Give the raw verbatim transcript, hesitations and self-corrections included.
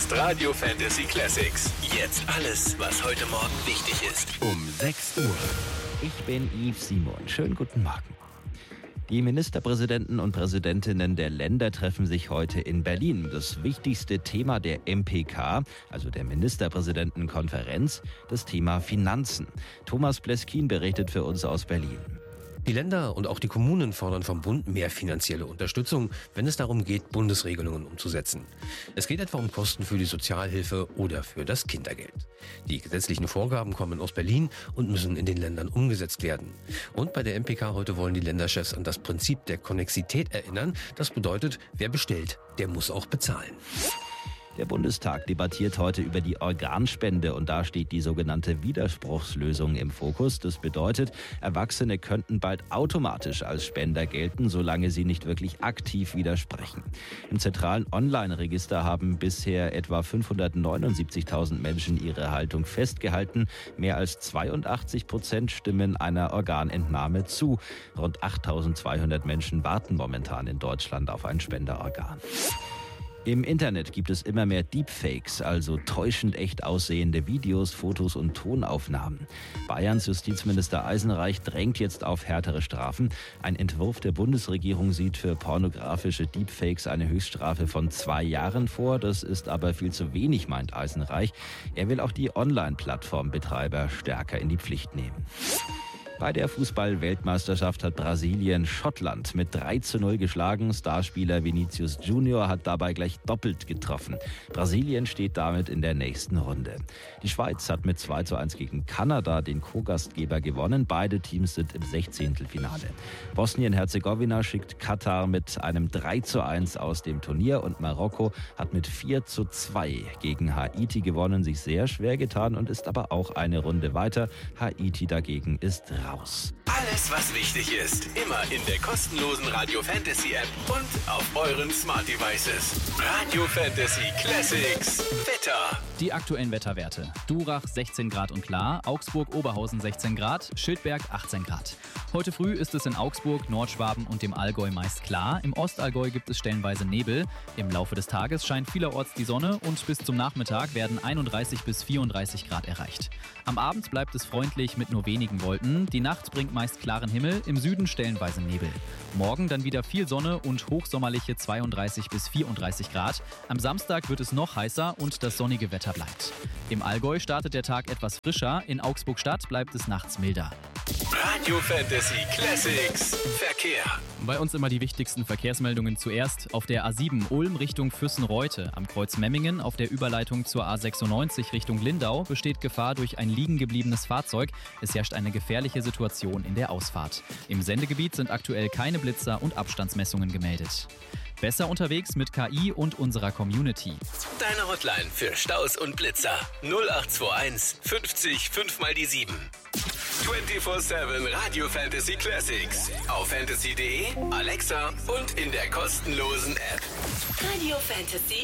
ist Radio Fantasy Classics. Jetzt alles, was heute Morgen wichtig ist. Um sechs Uhr. Ich bin Yves Simon. Schönen guten Morgen. Die Ministerpräsidenten und Präsidentinnen der Länder treffen sich heute in Berlin. Das wichtigste Thema der M P K, also der Ministerpräsidentenkonferenz, das Thema Finanzen. Thomas Pleskin berichtet für uns aus Berlin. Die Länder und auch die Kommunen fordern vom Bund mehr finanzielle Unterstützung, wenn es darum geht, Bundesregelungen umzusetzen. Es geht etwa um Kosten für die Sozialhilfe oder für das Kindergeld. Die gesetzlichen Vorgaben kommen aus Berlin und müssen in den Ländern umgesetzt werden. Und bei der M P K heute wollen die Länderchefs an das Prinzip der Konnexität erinnern. Das bedeutet, wer bestellt, der muss auch bezahlen. Der Bundestag debattiert heute über die Organspende und da steht die sogenannte Widerspruchslösung im Fokus. Das bedeutet, Erwachsene könnten bald automatisch als Spender gelten, solange sie nicht wirklich aktiv widersprechen. Im zentralen Online-Register haben bisher etwa fünfhundertneunundsiebzigtausend Menschen ihre Haltung festgehalten. Mehr als zweiundachtzig Prozent stimmen einer Organentnahme zu. Rund achttausendzweihundert Menschen warten momentan in Deutschland auf ein Spenderorgan. Im Internet gibt es immer mehr Deepfakes, also täuschend echt aussehende Videos, Fotos und Tonaufnahmen. Bayerns Justizminister Eisenreich drängt jetzt auf härtere Strafen. Ein Entwurf der Bundesregierung sieht für pornografische Deepfakes eine Höchststrafe von zwei Jahren vor. Das ist aber viel zu wenig, meint Eisenreich. Er will auch die Online-Plattformbetreiber stärker in die Pflicht nehmen. Bei der Fußball-Weltmeisterschaft hat Brasilien Schottland mit drei zu null geschlagen. Starspieler Vinicius Junior hat dabei gleich doppelt getroffen. Brasilien steht damit in der nächsten Runde. Die Schweiz hat mit zwei zu eins gegen Kanada den Co-Gastgeber gewonnen. Beide Teams sind im Sechzehntelfinale. Bosnien-Herzegowina schickt Katar mit einem drei zu eins aus dem Turnier und Marokko hat mit vier zu zwei gegen Haiti gewonnen, sich sehr schwer getan und ist aber auch eine Runde weiter. Haiti dagegen ist raus. Alles, was wichtig ist, immer in der kostenlosen Radio Fantasy App und auf euren Smart Devices. Radio Fantasy Classics. Wetter. Die aktuellen Wetterwerte. Durach sechzehn Grad und klar, Augsburg-Oberhausen sechzehn Grad, Schildberg achtzehn Grad. Heute früh ist es in Augsburg, Nordschwaben und dem Allgäu meist klar. Im Ostallgäu gibt es stellenweise Nebel. Im Laufe des Tages scheint vielerorts die Sonne und bis zum Nachmittag werden einunddreißig bis vierunddreißig Grad erreicht. Am Abend bleibt es freundlich mit nur wenigen Wolken. Die Nacht bringt meist klaren Himmel, im Süden stellenweise Nebel. Morgen dann wieder viel Sonne und hochsommerliche zweiunddreißig bis vierunddreißig Grad. Am Samstag wird es noch heißer und das sonnige Wetter bleibt. Im Allgäu startet der Tag etwas frischer, in Augsburg-Stadt bleibt es nachts milder. Radio Fantasy Classics. Verkehr. Bei uns immer die wichtigsten Verkehrsmeldungen zuerst. Auf der A sieben Ulm Richtung Füssen-Reute. Am Kreuz Memmingen auf der Überleitung zur A sechsundneunzig Richtung Lindau besteht Gefahr durch ein liegen gebliebenes Fahrzeug. Es herrscht eine gefährliche Situation in der Ausfahrt. Im Sendegebiet sind aktuell keine Blitzer und Abstandsmessungen gemeldet. Besser unterwegs mit K I und unserer Community. Deine Hotline für Staus und Blitzer. null acht zwei eins fünfzig fünf mal die sieben. vierundzwanzig sieben Radio Fantasy Classics. Auf fantasy punkt de, Alexa und in der kostenlosen App. Radio Fantasy